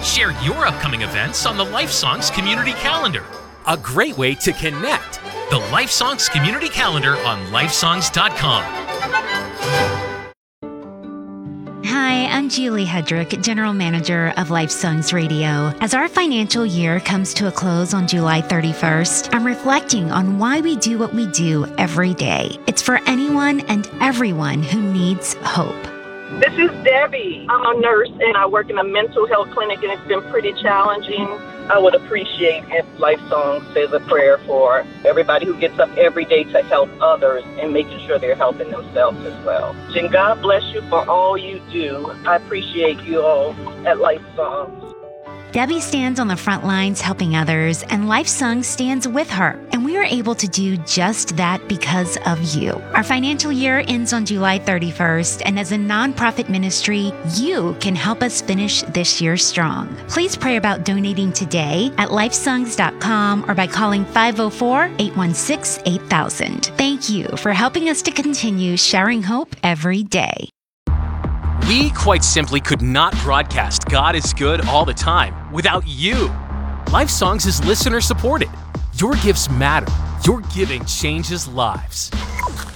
Share your upcoming events on the Life Songs Community Calendar. A great way to connect. The Life Songs Community Calendar on lifesongs.com. Hi, I'm Julie Hedrick, General Manager of Life Songs Radio. As our financial year comes to a close on July 31st, I'm reflecting on why we do what we do every day. It's for anyone and everyone who needs hope. This is Debbie. I'm a nurse and I work in a mental health clinic, and it's been pretty challenging. I would appreciate if Life Song says a prayer for everybody who gets up every day to help others and making sure they're helping themselves as well. And God bless you for all you do. I appreciate you all at Life Songs. Debbie stands on the front lines helping others, and Life Song stands with her. And we are able to do just that because of you. Our financial year ends on July 31st, and as a nonprofit ministry, you can help us finish this year strong. Please pray about donating today at lifesongs.com or by calling 504-816-8000. Thank you for helping us to continue sharing hope every day. We quite simply could not broadcast God is Good all the time without you. Life Songs is listener supported. Your gifts matter. Your giving changes lives.